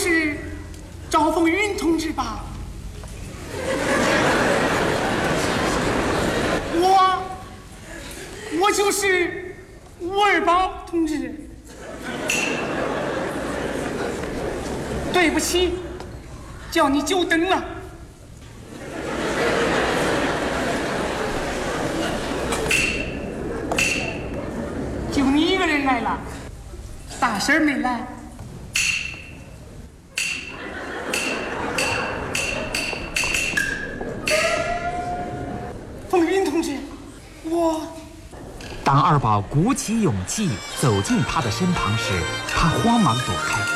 就是赵凤云同志吧？我就是吴二宝同志。对不起，叫你久等了。就你一个人来了，大婶儿没来。凤云同志， 当二宝鼓起勇气走进他的身旁时，他慌忙躲开。